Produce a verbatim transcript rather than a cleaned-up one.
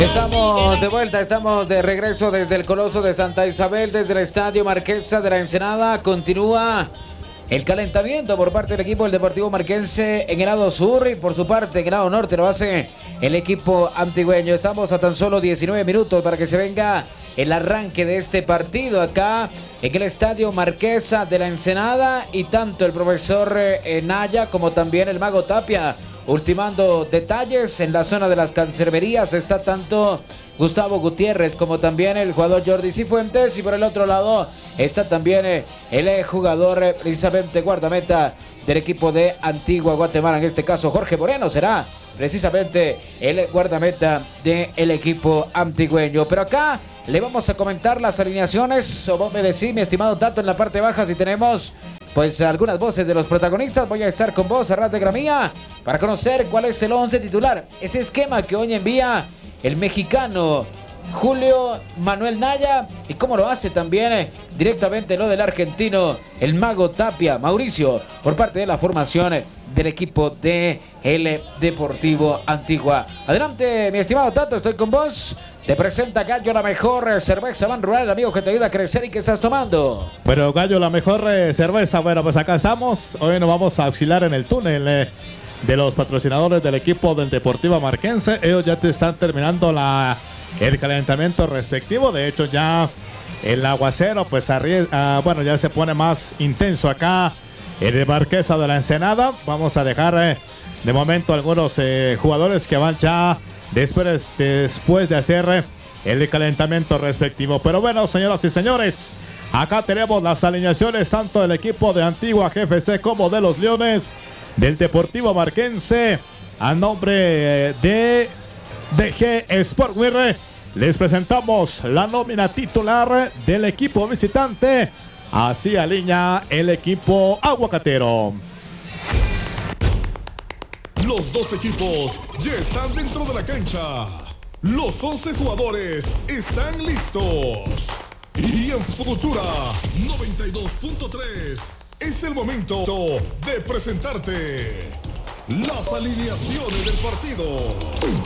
Estamos de vuelta, estamos de regreso desde el Coloso de Santa Isabel, desde el Estadio Marquesa de la Ensenada. Continúa el calentamiento por parte del equipo del Deportivo Marquense en el lado sur y por su parte en el lado norte lo hace el equipo antigüeño. Estamos a tan solo diecinueve minutos para que se venga el arranque de este partido acá en el Estadio Marquesa de la Ensenada, y tanto el profesor eh, Naya como también el Mago Tapia ultimando detalles en la zona de las cancerberías. Está tanto Gustavo Gutiérrez como también el jugador Jordi Cifuentes, y por el otro lado está también eh, el eh, jugador eh, precisamente guardameta del equipo de Antigua Guatemala, en este caso Jorge Moreno será precisamente el guardameta del equipo antigüeño. Pero acá le vamos a comentar las alineaciones, o vos me decís, mi estimado Tato, en la parte baja si tenemos pues algunas voces de los protagonistas. Voy a estar con vos a ras de gramía para conocer cuál es el once titular, ese esquema que hoy envía el mexicano Julio Manuel Naya, y cómo lo hace también eh, directamente lo del argentino el Mago Tapia, Mauricio, por parte de la formación eh, del equipo de el Deportivo Antigua. Adelante, mi estimado Tato, estoy con vos. Te presenta Gallo, la mejor cerveza Ban Rural, el amigo que te ayuda a crecer. ¿Y qué estás tomando? Bueno, Gallo, la mejor eh, cerveza. Bueno, pues acá estamos. Hoy nos vamos a auxiliar en el túnel eh, de los patrocinadores del equipo del Deportivo Marquense. Ellos ya te están terminando la, el calentamiento respectivo. De hecho, ya el aguacero, pues arrie, uh, bueno, ya se pone más intenso acá en el Marquesa de la Ensenada. Vamos a dejar eh, de momento algunos eh, jugadores que van ya Después, después de hacer el calentamiento respectivo. Pero bueno, señoras y señores, acá tenemos las alineaciones tanto del equipo de Antigua G F C como de los Leones del Deportivo Marquense. A nombre de D G Sportwear les presentamos la nómina titular del equipo visitante. Así alinea el equipo aguacatero. Los dos equipos ya están dentro de la cancha. Los once jugadores están listos. Y en Futura noventa y dos punto tres es el momento de presentarte las alineaciones del partido.